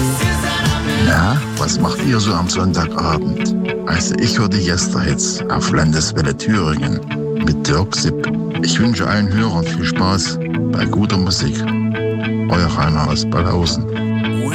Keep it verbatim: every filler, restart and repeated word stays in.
Na, was macht ihr so am Sonntagabend? Also ich höre die Yesterhits auf Landeswelle Thüringen mit Dirk Sipp. Ich wünsche allen Hörern viel Spaß bei guter Musik. Euer Rainer aus Ballhausen.